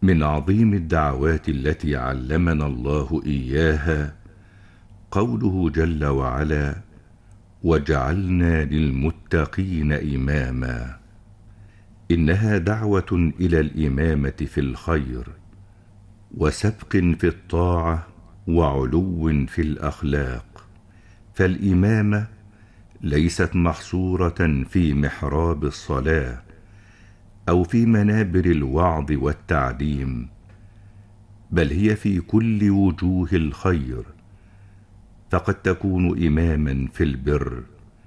من عظيم الدعوات التي علمنا الله إياها قوله جل وعلا: وجعلنا للمتقين إماما. إنها دعوة إلى الإمامة في الخير، وسبق في الطاعة، وعلو في الأخلاق. فالإمامة ليست محصورة في محراب الصلاة أو في منابر الوعظ والتعليم، بل هي في كل وجوه الخير. فقد تكون إماما في البر،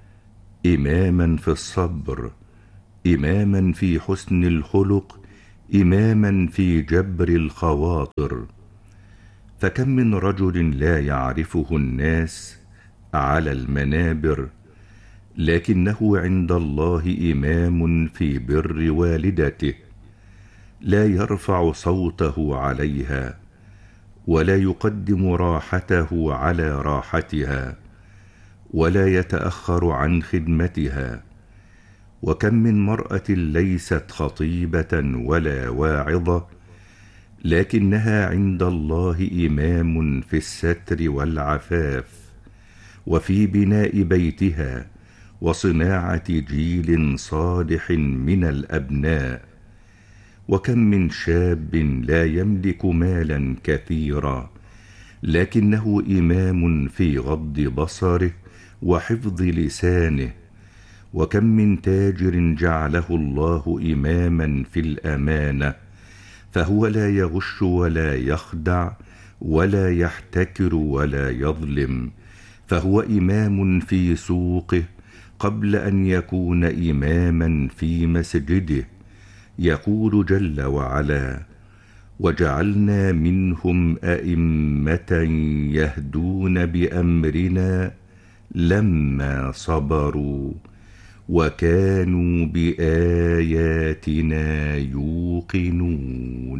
إماما في الصبر، إماما في حسن الخلق، إماما في جبر الخواطر. فكم من رجل لا يعرفه الناس على المنابر، لكنه عند الله إمام في بر والدته، لا يرفع صوته عليها، ولا يقدم راحته على راحتها، ولا يتأخر عن خدمتها. وكم من مرأة ليست خطيبة ولا واعظة، لكنها عند الله إمام في الستر والعفاف، وفي بناء بيتها، وصناعة جيل صالح من الأبناء. وكم من شاب لا يملك مالا كثيرا، لكنه إمام في غض بصره وحفظ لسانه. وكم من تاجر جعله الله إماما في الأمانة، فهو لا يغش ولا يخدع ولا يحتكر ولا يظلم، فهو إمام في سوقه قبل أن يكون إماما في مسجده. يقول جل وعلا: وجعلنا منهم أئمة يهدون بأمرنا لما صبروا وكانوا بآياتنا يوقنون.